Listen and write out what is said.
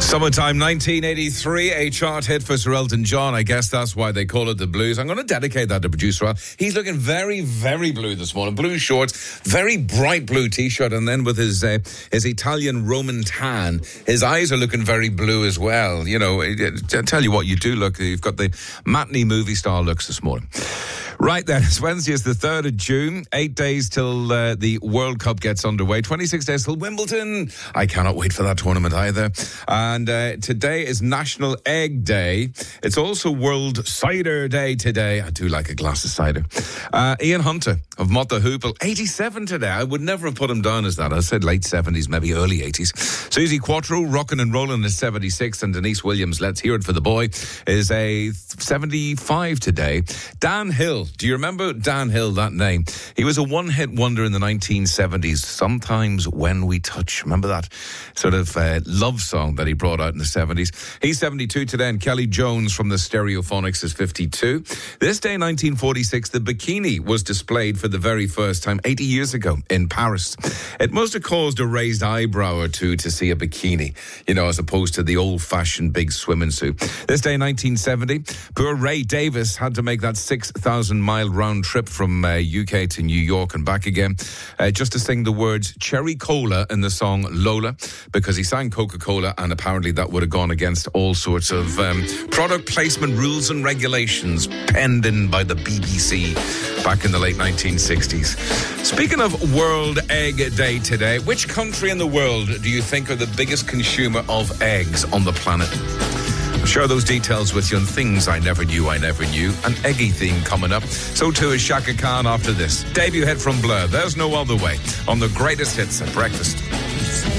Summertime 1983, a chart hit for Sir Elton John. I guess that's why they call it the blues. I'm going to dedicate that to producer Al. He's looking very, very blue this morning. Blue shorts, very bright blue T-shirt, and then with his Italian Roman tan, his eyes are looking very blue as well. You know, I tell you what, you do look, you've got the matinee movie star looks this morning. Right then, it's Wednesday, it's the 3rd of June, 8 days till the World Cup gets underway, 26 days till Wimbledon. I cannot wait for that tournament either. And today is National Egg Day. It's also World Cider Day today. I do like a glass of cider. Ian Hunter of Mott the Hoople, 87 today. I would never have put him down as that. I said late 70s, maybe early 80s. Susie Quattro, rocking and rolling is 76. And Denise Williams, let's hear it for the boy, is a 75 today. Dan Hill. Do you remember Dan Hill, that name? He was a one-hit wonder in the 1970s, Sometimes When We Touch. Remember that sort of love song that he brought out in the 70s? He's 72 today, and Kelly Jones from the Stereophonics is 52. This day, 1946, the bikini was displayed for the very first time 80 years ago in Paris. It must have caused a raised eyebrow or two to see a bikini, you know, as opposed to the old-fashioned big swimming suit. This day, 1970, poor Ray Davis had to make that 6,000-mile round trip from UK to New York and back again just to sing the words Cherry Cola in the song Lola, because he sang Coca-Cola, and apparently that would have gone against all sorts of product placement rules and regulations penned in by the BBC back in the late 1960s. Speaking of World Egg Day today, which country in the world do you think are the biggest consumer of eggs on the planet? I'll share those details with you on Things I Never Knew, an Eggy theme coming up. So too is Shaka Khan after this. Debut hit from Blur, There's No Other Way, on the greatest hits at breakfast.